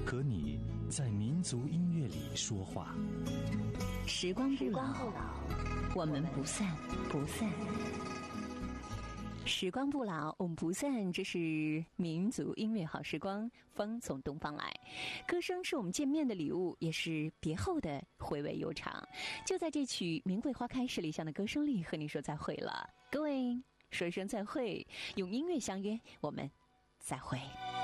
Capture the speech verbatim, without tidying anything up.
和你在民族音乐里说话。 时光不老，我们不散，不散。时光不老，我们不散。这是民族音乐好时光，风从东方来。歌声是我们见面的礼物，也是别后的回味悠长。就在这曲《玫瑰花开十里香》的歌声里，和你说再会了。各位，说一声再会，用音乐相约，我们再会。